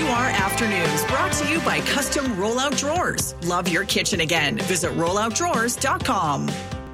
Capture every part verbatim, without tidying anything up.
R Afternoons, brought to you by Custom Rollout Drawers. Love your kitchen again. Visit rollout drawers dot com.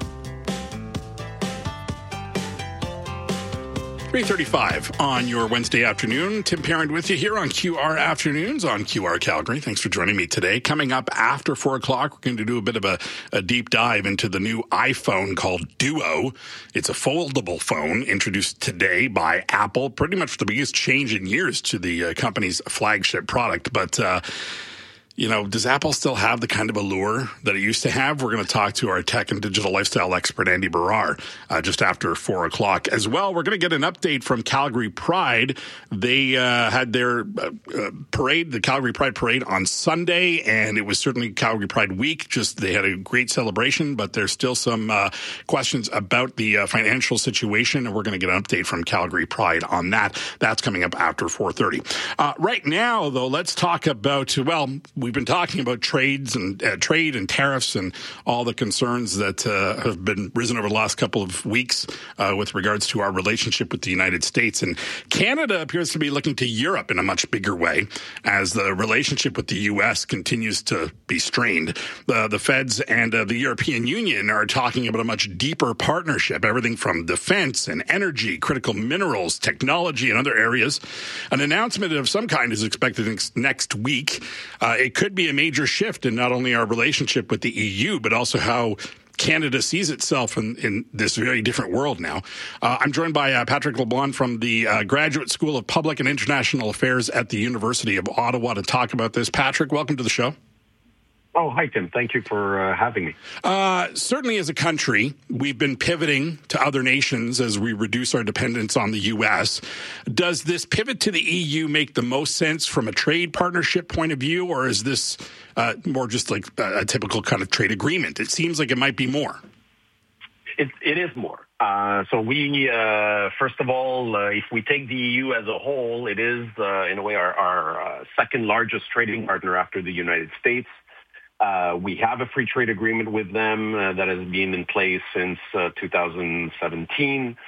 three thirty-five on your Wednesday afternoon. Tim Parent with you here on Q R Afternoons on Q R Calgary. Thanks for joining me today. Coming up after four o'clock, we're going to do a bit of a, a deep dive into the new iPhone called Duo. It's a foldable phone introduced today by Apple. Pretty much the biggest change in years to the uh, company's flagship product. But, uh, you know, does Apple still have the kind of allure that it used to have? We're going to talk to our tech and digital lifestyle expert, Andy Barrar, uh, just after four o'clock. As well, we're going to get an update from Calgary Pride. They uh, had their uh, uh, parade, the Calgary Pride Parade, on Sunday, and it was certainly Calgary Pride Week. Just they had a great celebration, but there's still some uh, questions about the uh, financial situation, and we're going to get an update from Calgary Pride on that. That's coming up after four thirty. Uh, right now, though, let's talk about, well, we've been talking about trades and uh, trade and tariffs and all the concerns that uh, have been risen over the last couple of weeks uh, with regards to our relationship with the United States. And Canada appears to be looking to Europe in a much bigger way as the relationship with the U S continues to be strained. Uh, the feds and uh, the European Union are talking about a much deeper partnership, everything from defense and energy, critical minerals, technology, and other areas. An announcement of some kind is expected next, next week. Uh, it could be a major shift in not only our relationship with the E U, but also how Canada sees itself in, in this very different world now. Uh, I'm joined by uh, Patrick LeBlanc from the uh, Graduate School of Public and International Affairs at the University of Ottawa to talk about this. Patrick, welcome to the show. Oh, hi, Tim. Thank you for uh, having me. Uh, certainly as a country, we've been pivoting to other nations as we reduce our dependence on the U S. Does this pivot to the E U make the most sense from a trade partnership point of view, or is this uh, more just like a, a typical kind of trade agreement? It seems like it might be more. It, it is more. Uh, so we, uh, first of all, uh, if we take the E U as a whole, it is, uh, in a way, our, our uh, second largest trading partner after the United States. Uh, we have a free trade agreement with them uh, that has been in place since uh, two thousand seventeen.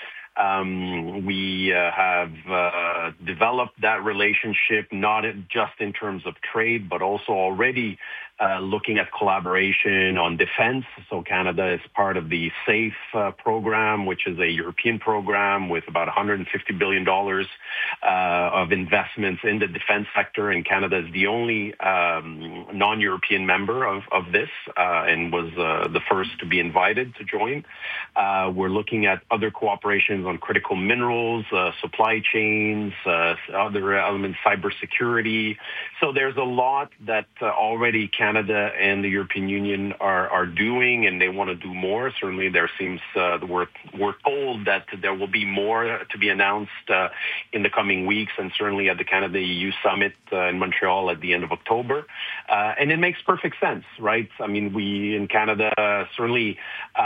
Um, we uh, have uh, developed that relationship not just in terms of trade, but also already uh, looking at collaboration on defense. So Canada is part of the SAFE uh, program, which is a European program with about one hundred fifty billion dollars uh, of investments in the defense sector. And Canada is the only um, non-European member of, of this uh, and was uh, the first to be invited to join. Uh, we're looking at other cooperations on critical minerals, uh, supply chains, uh, other elements, cybersecurity. So there's a lot that uh, already Canada and the European Union are, are doing, and they want to do more. Certainly there seems, uh, we're, we're told that there will be more to be announced uh, in the coming weeks, and certainly at the Canada-E U Summit uh, in Montreal at the end of October. Uh, and it makes perfect sense, right? I mean, we in Canada, uh, certainly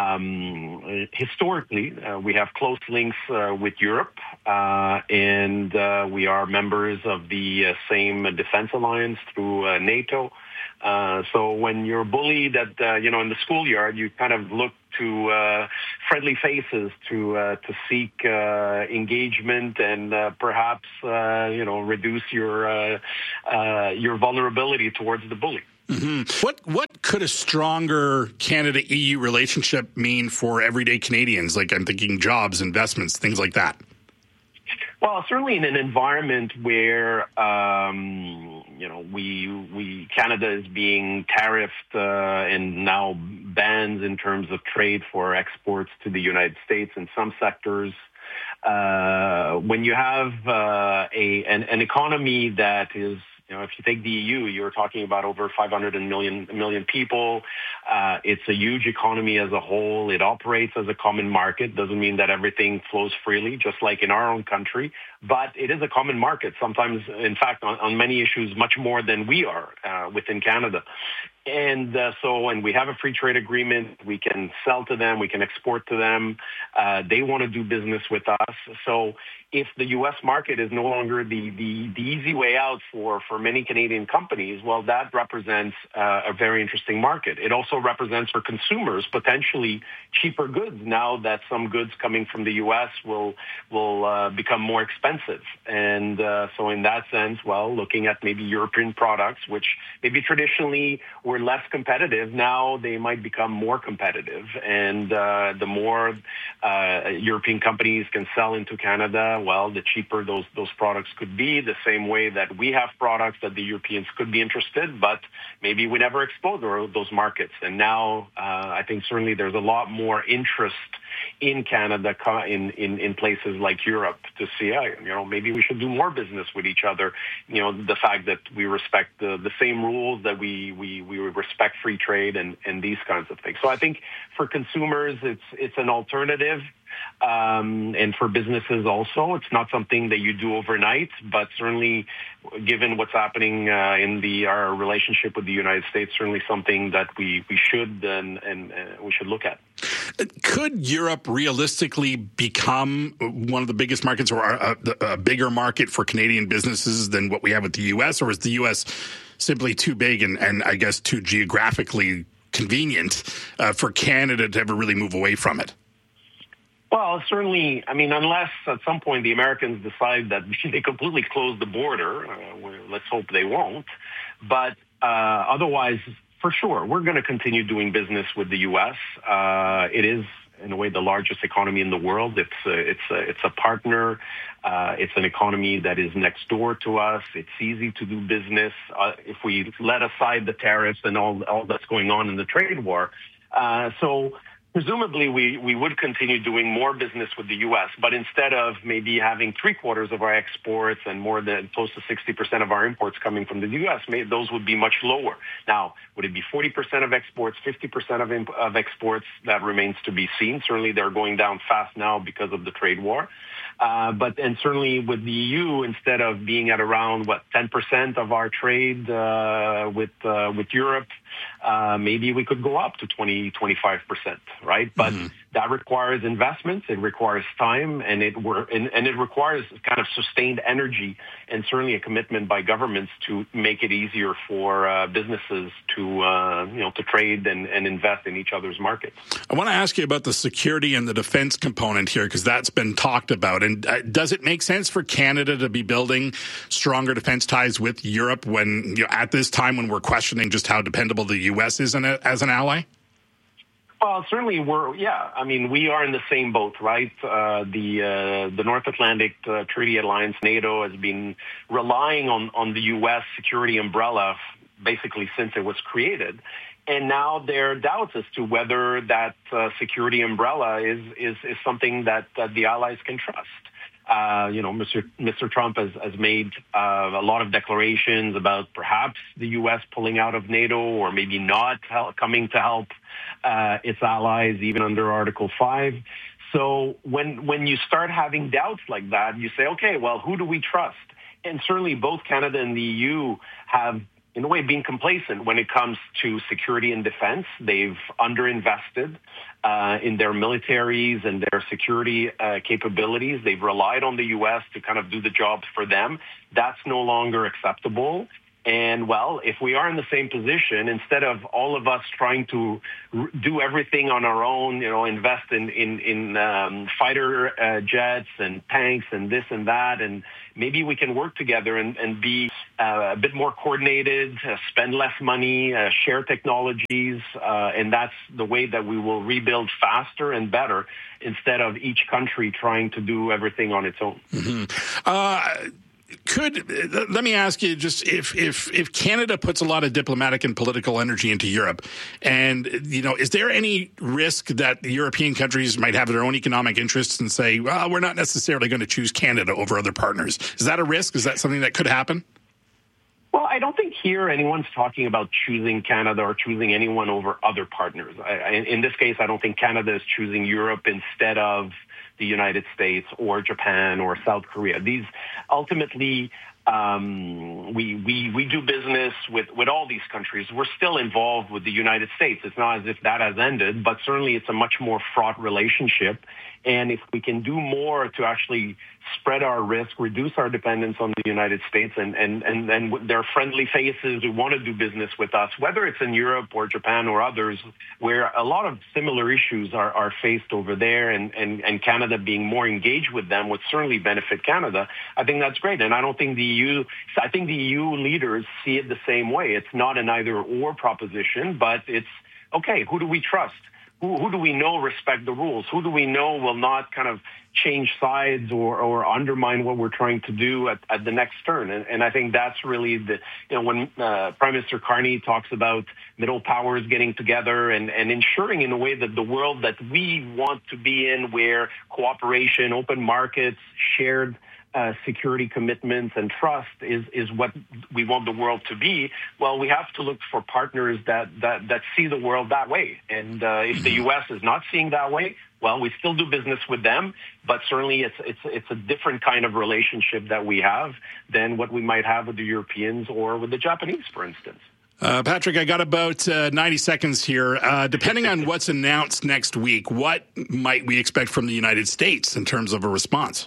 um, historically, uh, we have close links uh, with Europe, uh, and uh, we are members of the uh, same defense alliance through uh, NATO. Uh, so when you're bullied at, uh, you know, in the schoolyard, you kind of look to uh, friendly faces to uh, to seek uh, engagement and uh, perhaps, uh, you know, reduce your uh, uh, your vulnerability towards the bully. Mm-hmm. What what could a stronger Canada-E U relationship mean for everyday Canadians? Like I'm thinking jobs, investments, things like that. Well, certainly in an environment where um, you know we we Canada is being tariffed uh, and now bans in terms of trade for exports to the United States in some sectors. Uh, when you have uh, a an, an economy that is, you know, if you take the E U, you're talking about over five hundred million, million people. Uh, it's a huge economy as a whole. It operates as a common market. Doesn't mean that everything flows freely, just like in our own country. But it is a common market, sometimes, in fact, on, on many issues, much more than we are uh, within Canada. And uh, so, and we have a free trade agreement. We can sell to them. We can export to them. Uh, they want to do business with us. So if the U S market is no longer the, the, the easy way out for, for many Canadian companies, well, that represents uh, a very interesting market. It also represents for consumers potentially cheaper goods now that some goods coming from the U S will will uh, become more expensive. And uh, so in that sense, well, looking at maybe European products, which maybe traditionally were less competitive, now they might become more competitive. And uh, the more uh, European companies can sell into Canada, well, the cheaper those those products could be, the same way that we have products that the Europeans could be interested, but maybe we never explored those markets. And now uh, I think certainly there's a lot more interest in Canada, in, in, in places like Europe, to see, uh, you know, maybe we should do more business with each other. You know, the fact that we respect the, the same rules, that we, we, we respect free trade and, and these kinds of things. So I think for consumers, it's, it's an alternative. Um, and for businesses also, it's not something that you do overnight, but certainly given what's happening uh, in the our relationship with the United States, certainly something that we, we should and, and uh, we should look at. Could Europe realistically become one of the biggest markets or a, a bigger market for Canadian businesses than what we have with the U S, or is the U S simply too big and, and I guess too geographically convenient uh, for Canada to ever really move away from it? Well, certainly, I mean, unless at some point the Americans decide that they completely close the border, uh, let's hope they won't. But uh, otherwise, for sure, we're going to continue doing business with the U S. Uh, it is, in a way, the largest economy in the world. It's a, it's a, it's a partner. Uh, it's an economy that is next door to us. It's easy to do business. Uh, if we let aside the tariffs and all, all that's going on in the trade war. Uh, so... Presumably, we, we would continue doing more business with the U S, but instead of maybe having three quarters of our exports and more than close to sixty percent of our imports coming from the U S, may, those would be much lower. Now, would it be forty percent of exports, fifty percent of, imp- of exports? That remains to be seen. Certainly, they're going down fast now because of the trade war. Uh, but and certainly with the E U, instead of being at around what ten percent of our trade uh, with uh, with Europe, uh, maybe we could go up to twenty, twenty-five percent, right? But mm-hmm. that requires investments, it requires time, and it were and, and it requires kind of sustained energy and certainly a commitment by governments to make it easier for uh, businesses to uh, you know to trade and, and invest in each other's markets. I want to ask you about the security and the defense component here, because that's been talked about. And uh, does it make sense for Canada to be building stronger defense ties with Europe when, you know, at this time when we're questioning just how dependable the U S is in a, as an ally? Well, certainly we're, yeah, I mean, we are in the same boat, right? Uh, the uh, the North Atlantic uh, Treaty Alliance, NATO, has been relying on, on the U S security umbrella basically since it was created. And now there are doubts as to whether that uh, security umbrella is, is, is something that, that the allies can trust. Uh, you know, Mister Mister Trump has, has made uh, a lot of declarations about perhaps the U S pulling out of NATO or maybe not help, coming to help uh, its allies, even under Article five. So when when you start having doubts like that, you say, okay, well, who do we trust? And certainly both Canada and the E U have, in a way, been complacent when it comes to security and defense. They've underinvested uh, in their militaries and their security uh, capabilities. They've relied on the U S to kind of do the job for them. That's no longer acceptable. And, well, if we are in the same position, instead of all of us trying to r- do everything on our own, you know, invest in, in, in um, fighter uh, jets and tanks and this and that, and maybe we can work together and, and be uh, a bit more coordinated, uh, spend less money, uh, share technologies, uh, and that's the way that we will rebuild faster and better instead of each country trying to do everything on its own. Mm-hmm. Uh Could let me ask you just if if if Canada puts a lot of diplomatic and political energy into Europe, and you know, is there any risk that the European countries might have their own economic interests and say, well, we're not necessarily going to choose Canada over other partners? Is that a risk? Is that something that could happen? Well, I don't think here anyone's talking about choosing Canada or choosing anyone over other partners. I, I, in this case, I don't think Canada is choosing Europe instead of the United States or Japan or South Korea. These ultimately, Um, we, we, we do business with, with all these countries. We're still involved with the United States. It's not as if that has ended, but certainly it's a much more fraught relationship. And if we can do more to actually spread our risk, reduce our dependence on the United States and, and, and, and their friendly faces who want to do business with us, whether it's in Europe or Japan or others, where a lot of similar issues are, are faced over there, and, and, and Canada being more engaged with them would certainly benefit Canada. I think that's great. And I don't think the E U, I think the E U leaders see it the same way. It's not an either or proposition, but it's, okay, who do we trust? Who, who do we know respect the rules? Who do we know will not kind of change sides or, or undermine what we're trying to do at, at the next turn? And, and I think that's really the, you know, when uh, Prime Minister Carney talks about middle powers getting together and, and ensuring in a way that the world that we want to be in, where cooperation, open markets, shared Uh, security commitments and trust is, is what we want the world to be, well, we have to look for partners that, that, that see the world that way. And uh, if the U S is not seeing that way, well, we still do business with them, but certainly it's, it's, it's a different kind of relationship that we have than what we might have with the Europeans or with the Japanese, for instance. Uh, Patrick, I got about uh, ninety seconds here. Uh, depending on what's announced next week, what might we expect from the United States in terms of a response?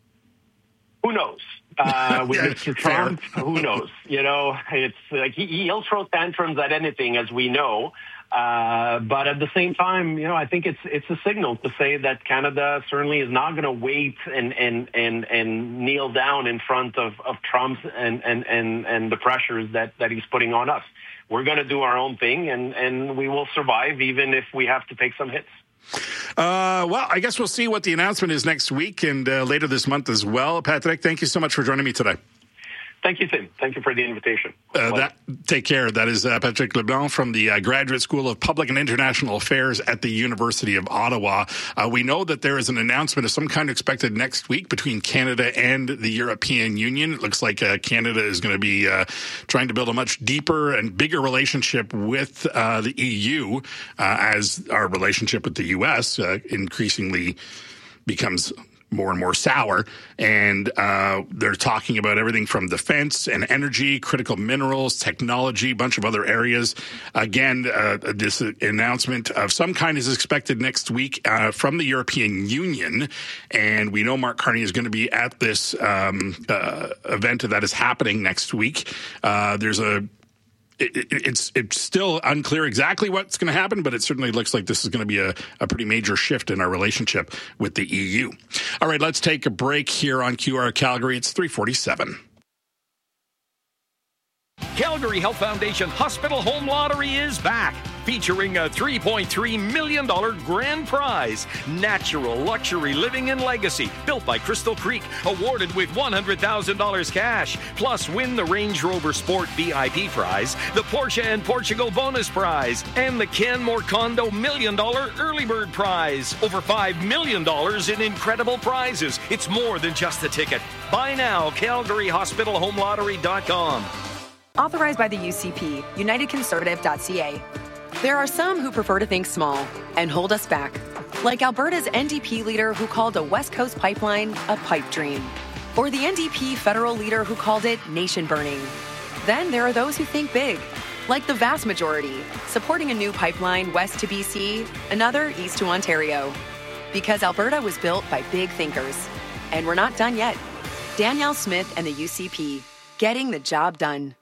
Who knows? Uh, with yeah, Mister Trump, fair. Who knows? You know, it's like he, he'll throw tantrums at anything, as we know. Uh, but at the same time, you know, I think it's it's a signal to say that Canada certainly is not going to wait and, and, and, and kneel down in front of, of Trump and, and, and, and the pressures that, that he's putting on us. We're going to do our own thing, and, and we will survive even if we have to take some hits. Uh, well, I guess we'll see what the announcement is next week and uh, later this month as well. Patrick, thank you so much for joining me today. Thank you, Tim. Thank you for the invitation. Uh, that, take care. That is uh, Patrick Leblanc from the uh, Graduate School of Public and International Affairs at the University of Ottawa. Uh, we know that there is an announcement of some kind expected next week between Canada and the European Union. It looks like uh, Canada is going to be uh, trying to build a much deeper and bigger relationship with uh, the E U uh, as our relationship with the U S uh, increasingly becomes more and more sour, and uh, they're talking about everything from defense and energy, critical minerals, technology, a bunch of other areas. Again, uh, this announcement of some kind is expected next week uh, from the European Union, and we know Mark Carney is going to be at this um, uh, event that is happening next week. Uh, there's a It, it's it's still unclear exactly what's going to happen, but it certainly looks like this is going to be a, a pretty major shift in our relationship with the E U. All right, let's take a break here on Q R Calgary. It's three forty-seven. Calgary Health Foundation Hospital Home Lottery is back, featuring a three point three million dollars grand prize. Natural Luxury Living in Legacy, built by Crystal Creek, awarded with one hundred thousand dollars cash. Plus, win the Range Rover Sport V I P prize, the Porsche and Portugal bonus prize, and the Ken Morcondo million dollar early bird prize. Over five million dollars in incredible prizes. It's more than just a ticket. Buy now, Calgary Hospital Home Lottery dot com. Authorized by the U C P, United Conservative dot C A. There are some who prefer to think small and hold us back, like Alberta's N D P leader who called a West Coast pipeline a pipe dream, or the N D P federal leader who called it nation burning. Then there are those who think big, like the vast majority, supporting a new pipeline west to B C, another east to Ontario. Because Alberta was built by big thinkers. And we're not done yet. Danielle Smith and the U C P, getting the job done.